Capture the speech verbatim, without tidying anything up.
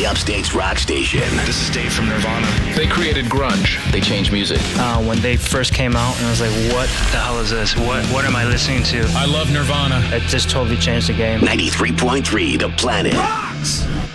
the Upstate's rock station. This is Dave from Nirvana. They created grunge. They changed music. Uh, when they first came out, and I was like, what the hell is this? What what am I listening to? I love Nirvana. It just totally changed the game. ninety-three point three The Planet. Rocks!